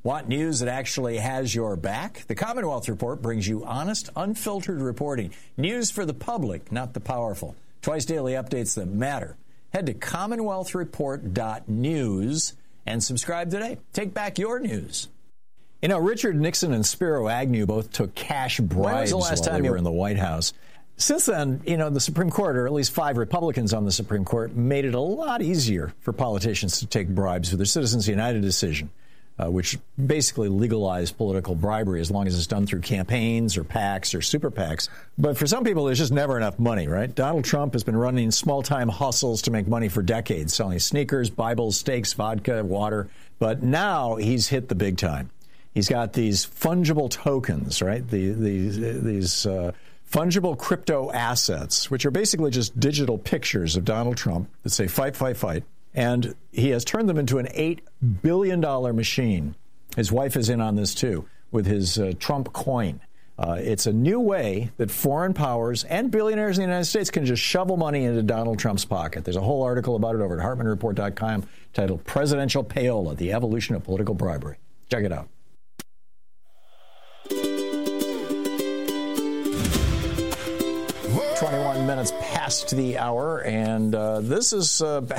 Want news that actually has your back? The Commonwealth Report brings you honest, unfiltered reporting. News for the public, not the powerful. Twice daily updates that matter. Head to commonwealthreport.news and subscribe today. Take back your news. You know, Richard Nixon and Spiro Agnew both took cash bribes while they were in the White House. Since then, you know, the Supreme Court, or at least 5 Republicans on the Supreme Court, made it a lot easier for politicians to take bribes with their Citizens United decision, which basically legalized political bribery as long as it's done through campaigns or PACs or super PACs. But for some people, there's just never enough money, right? Donald Trump has been running small-time hustles to make money for decades, selling sneakers, Bibles, steaks, vodka, water. But now he's hit the big time. He's got these fungible tokens, right? These fungible crypto assets, which are basically just digital pictures of Donald Trump that say, fight, fight, fight. And he has turned them into an $8 billion machine. His wife is in on this, too, with his Trump coin. It's a new way that foreign powers and billionaires in the United States can just shovel money into Donald Trump's pocket. There's a whole article about it over at HartmanReport.com titled Presidential Payola, the Evolution of Political Bribery. Check it out. 21 minutes past the hour, and this is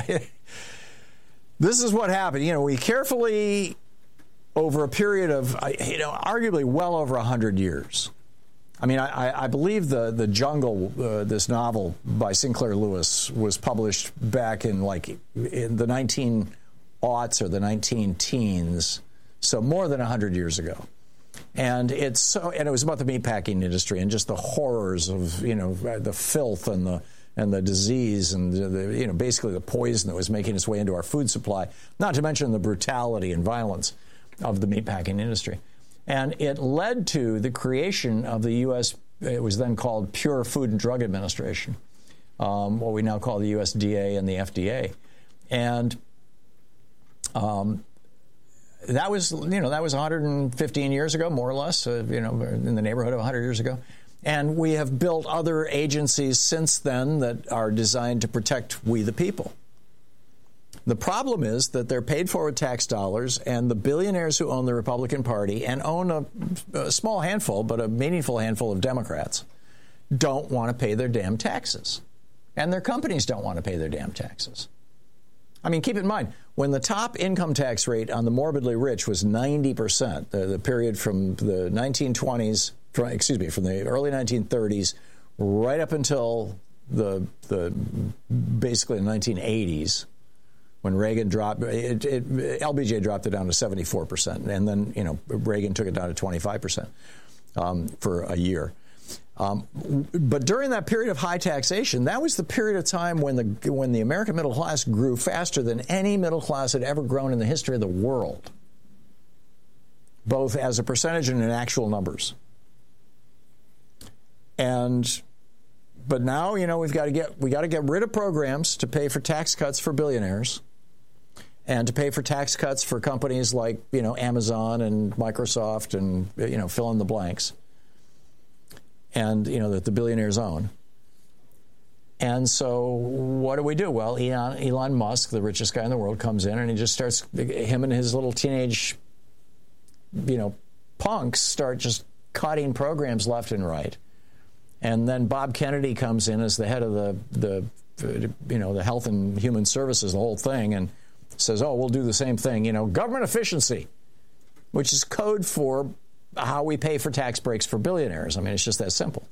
what happened. You know, we carefully, over a period of, arguably well over 100 years. I mean, I believe the Jungle, this novel by Sinclair Lewis, was published back in the 19aughts or the 19-teens, so more than 100 years ago. And it was about the meatpacking industry and just the horrors of, the filth and the disease and basically the poison that was making its way into our food supply, not to mention the brutality and violence of the meatpacking industry. And it led to the creation of the U.S., it was then called Pure Food and Drug Administration, what we now call the USDA and the FDA. And that was 115 years ago, more or less, in the neighborhood of 100 years ago. And we have built other agencies since then that are designed to protect we the people. The problem is that they're paid for with tax dollars, and the billionaires who own the Republican Party and own a small handful, but a meaningful handful of Democrats, don't want to pay their damn taxes. And their companies don't want to pay their damn taxes. I mean, keep in mind, when the top income tax rate on the morbidly rich was 90%, the period from the 1920s, from the early 1930s, right up until the basically the 1980s, when Reagan dropped, LBJ dropped it down to 74%, and then Reagan took it down to 25% for a year. But during that period of high taxation, that was the period of time when the American middle class grew faster than any middle class had ever grown in the history of the world, both as a percentage and in actual numbers. But now, we got to get rid of programs to pay for tax cuts for billionaires, and to pay for tax cuts for companies like Amazon and Microsoft and fill in the blanks. And, that the billionaires own. And so what do? Well, Elon Musk, the richest guy in the world, comes in and he just starts, him and his little teenage, punks start just cutting programs left and right. And then Bob Kennedy comes in as the head of the Health and Human Services, the whole thing, and says, oh, we'll do the same thing, government efficiency, which is code for how we pay for tax breaks for billionaires. I mean, it's just that simple.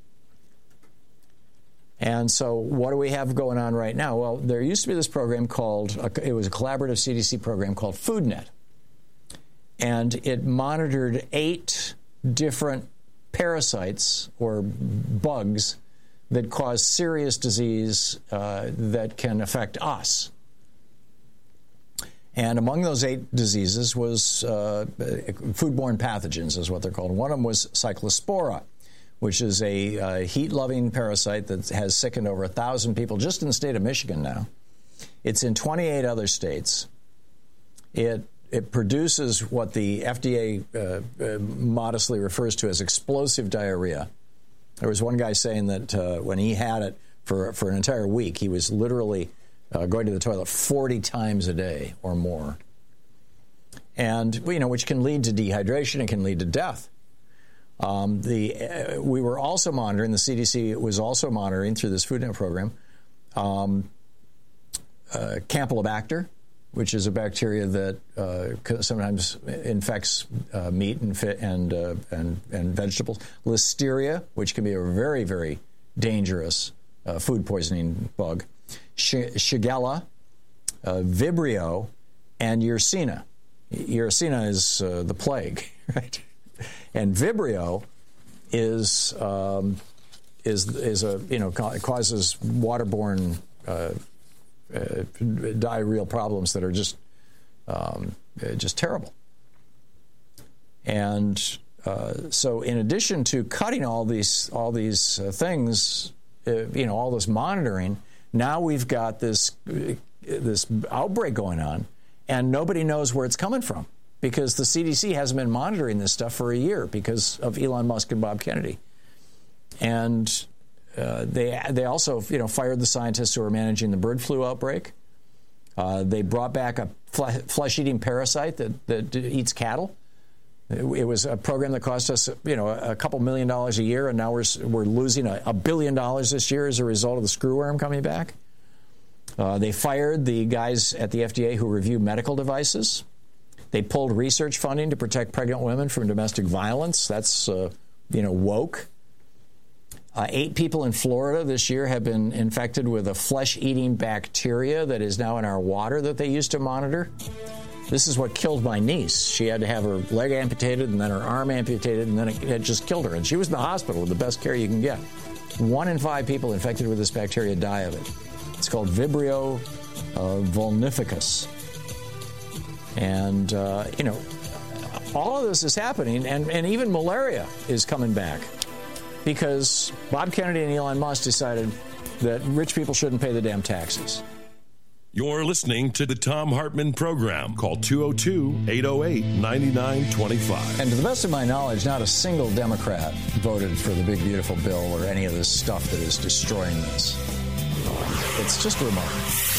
And so what do we have going on right now? Well, there used to be this program it was a collaborative CDC program called FoodNet. And it monitored 8 different parasites or bugs that cause serious disease that can affect us. And among those 8 diseases was foodborne pathogens, is what they're called. One of them was Cyclospora, which is a heat-loving parasite that has sickened over 1,000 people just in the state of Michigan now. It's in 28 other states. It produces what the FDA modestly refers to as explosive diarrhea. There was one guy saying that when he had it for an entire week, he was literally going to the toilet 40 times a day or more. and which can lead to dehydration and can lead to death. We were also monitoring, the CDC was also monitoring through this FoodNet program, Campylobacter, which is a bacteria that sometimes infects meat and vegetables. Listeria, which can be a very, very dangerous food poisoning bug. Shigella, Vibrio, and Yersinia. Yersinia is the plague, right? And Vibrio is causes waterborne diarrheal problems that are just terrible. And so, in addition to cutting all these things, all this monitoring, now we've got this outbreak going on, and nobody knows where it's coming from because the CDC hasn't been monitoring this stuff for a year because of Elon Musk and Bob Kennedy. And they also fired the scientists who were managing the bird flu outbreak. They brought back a flesh-eating parasite that eats cattle. It was a program that cost us a couple $1 million a year, and now we're losing $1 billion this year as a result of the screwworm coming back. They fired the guys at the FDA who review medical devices. They pulled research funding to protect pregnant women from domestic violence. That's woke. 8 people in Florida this year have been infected with a flesh-eating bacteria that is now in our water that they used to monitor. This is what killed my niece. She had to have her leg amputated and then her arm amputated, and then it had just killed her. And she was in the hospital with the best care you can get. 1 in 5 people infected with this bacteria die of it. It's called Vibrio vulnificus. And, all of this is happening, and even malaria is coming back. Because Bob Kennedy and Elon Musk decided that rich people shouldn't pay the damn taxes. You're listening to the Thom Hartmann Program. Call 202-808-9925. And to the best of my knowledge, not a single Democrat voted for the big, beautiful bill or any of this stuff that is destroying this. It's just remarkable.